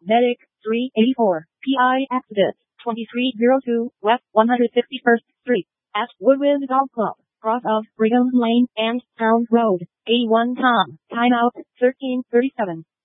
Medic 384. PI accident 2302 West 151st Street at Woodwind Golf Club, cross of Brigham Lane and Town Road. 81 Tom. Timeout 13:37.